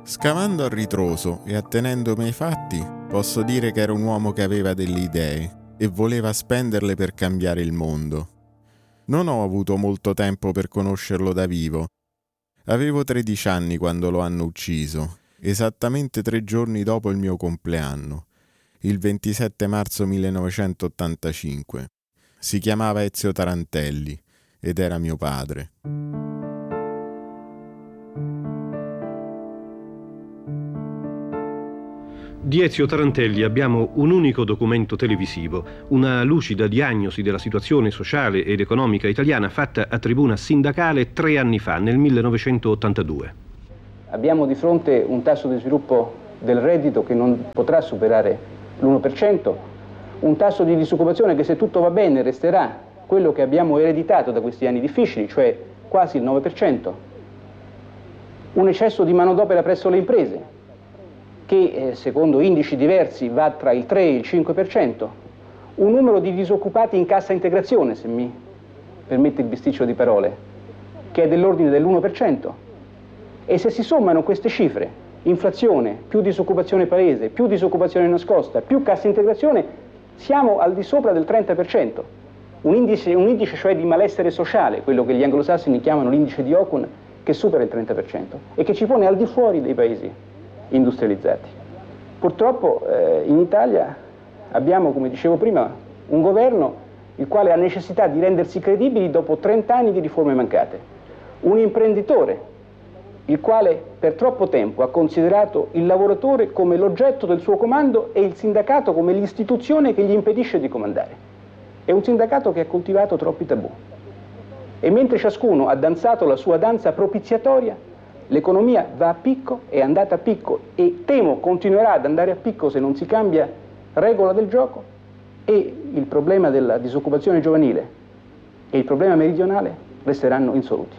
Scavando a ritroso e attenendomi ai fatti, posso dire che era un uomo che aveva delle idee e voleva spenderle per cambiare il mondo. Non ho avuto molto tempo per conoscerlo da vivo. Avevo 13 anni quando lo hanno ucciso, esattamente 3 giorni dopo il mio compleanno, il 27 marzo 1985. Si chiamava Ezio Tarantelli ed era mio padre. Di Ezio Tarantelli abbiamo un unico documento televisivo, una lucida diagnosi della situazione sociale ed economica italiana fatta a tribuna sindacale 3 anni fa, nel 1982. Abbiamo di fronte un tasso di sviluppo del reddito che non potrà superare l'1%, un tasso di disoccupazione che, se tutto va bene, resterà quello che abbiamo ereditato da questi anni difficili, cioè quasi il 9%, un eccesso di manodopera presso le imprese, che secondo indici diversi va tra il 3 e il 5%, un numero di disoccupati in cassa integrazione, se mi permette il bisticcio di parole, che è dell'ordine dell'1%, e se si sommano queste cifre, inflazione, più disoccupazione palese, più disoccupazione nascosta, più cassa integrazione, siamo al di sopra del 30%, un indice cioè di malessere sociale, quello che gli anglosassoni chiamano l'indice di Ocon, che supera il 30% e che ci pone al di fuori dei paesi industrializzati. Purtroppo in Italia abbiamo, come dicevo prima, un governo il quale ha necessità di rendersi credibili dopo 30 anni di riforme mancate, un imprenditore il quale per troppo tempo ha considerato il lavoratore come l'oggetto del suo comando e il sindacato come l'istituzione che gli impedisce di comandare. È un sindacato che ha coltivato troppi tabù. E mentre ciascuno ha danzato la sua danza propiziatoria, l'economia va a picco, è andata a picco e temo continuerà ad andare a picco se non si cambia regola del gioco, e il problema della disoccupazione giovanile e il problema meridionale resteranno insoluti.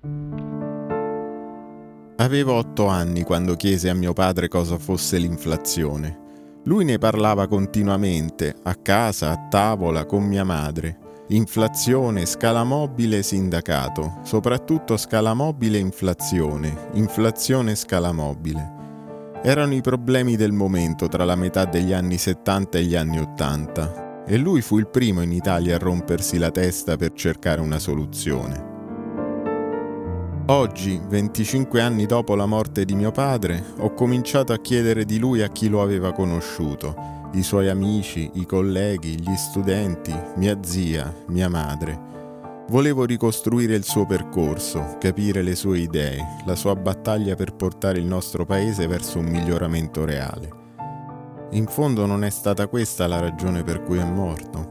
Avevo 8 anni quando chiesi a mio padre cosa fosse l'inflazione. Lui ne parlava continuamente, a casa, a tavola, con mia madre. Inflazione, scala mobile, sindacato, soprattutto scala mobile e inflazione, scala mobile. Erano i problemi del momento tra la metà degli anni 70 e gli anni 80 e lui fu il primo in Italia a rompersi la testa per cercare una soluzione. Oggi, 25 anni dopo la morte di mio padre, ho cominciato a chiedere di lui a chi lo aveva conosciuto, i suoi amici, i colleghi, gli studenti, mia zia, mia madre. Volevo ricostruire il suo percorso, capire le sue idee, la sua battaglia per portare il nostro paese verso un miglioramento reale. In fondo non è stata questa la ragione per cui è morto.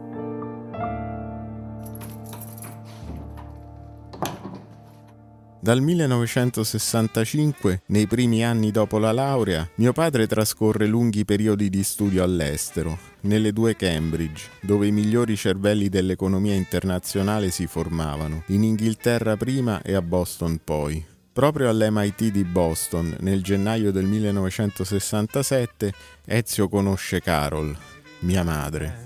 Dal 1965, nei primi anni dopo la laurea, mio padre trascorre lunghi periodi di studio all'estero, nelle 2 Cambridge, dove i migliori cervelli dell'economia internazionale si formavano, in Inghilterra prima e a Boston poi. Proprio all'MIT di Boston, nel gennaio del 1967, Ezio conosce Carol, mia madre.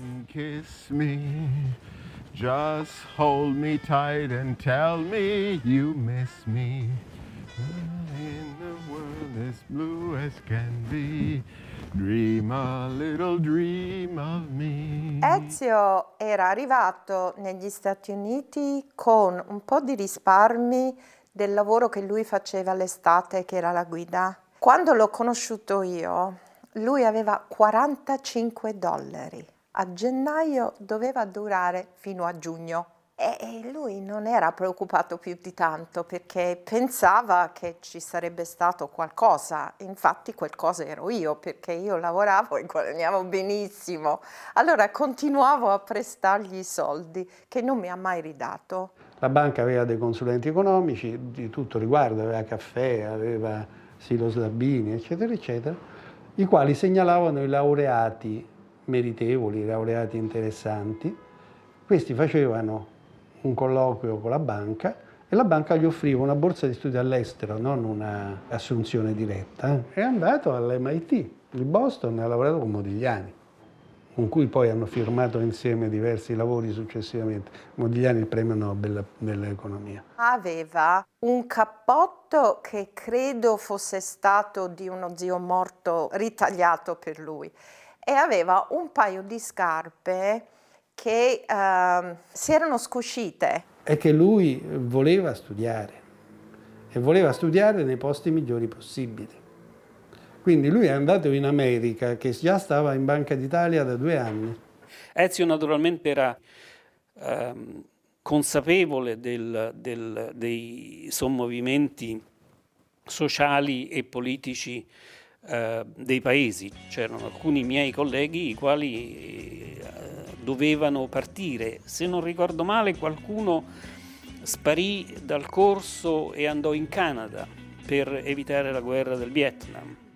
Just hold me tight and tell me you miss me. In the world as blue as can be, dream a little dream of me. Ezio era arrivato negli Stati Uniti con un po' di risparmi del lavoro che lui faceva l'estate, che era la guida. Quando l'ho conosciuto io, lui aveva $45. A gennaio doveva durare fino a giugno e lui non era preoccupato più di tanto perché pensava che ci sarebbe stato qualcosa. Infatti qualcosa ero io, perché io lavoravo e guadagnavo benissimo. Allora continuavo a prestargli i soldi che non mi ha mai ridato. La banca aveva dei consulenti economici di tutto riguardo, aveva Caffè, aveva Silo Slabini, eccetera, eccetera, i quali segnalavano i laureati meritevoli, laureati interessanti. Questi facevano un colloquio con la banca e la banca gli offriva una borsa di studio all'estero, non una assunzione diretta. È andato all'MIT di Boston e ha lavorato con Modigliani, con cui poi hanno firmato insieme diversi lavori successivamente. Modigliani il premio Nobel dell'economia. Aveva un cappotto che credo fosse stato di uno zio morto ritagliato per lui e aveva un paio di scarpe che si erano scuscite. È che lui voleva studiare e voleva studiare nei posti migliori possibili. Quindi lui è andato in America, che già stava in Banca d'Italia da 2 anni. Ezio naturalmente era consapevole dei sommovimenti sociali e politici dei paesi. C'erano alcuni miei colleghi i quali dovevano partire. Se non ricordo male, qualcuno sparì dal corso e andò in Canada per evitare la guerra del Vietnam.